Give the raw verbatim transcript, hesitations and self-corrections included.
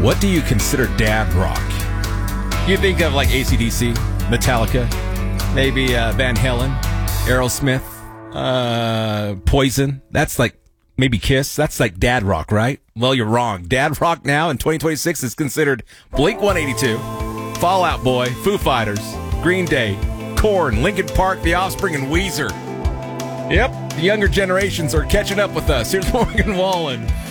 What do you consider dad rock? You think of like A C D C, Metallica, maybe uh, Van Halen, Aerosmith, uh, Poison. That's like maybe Kiss. That's like dad rock, right? Well, you're wrong. Dad rock now in twenty twenty-six is considered Blink one eighty-two, Fall Out Boy, Foo Fighters, Green Day, Korn, Linkin Park, The Offspring, and Weezer. Yep, the younger generations are catching up with us. Here's Morgan Wallen.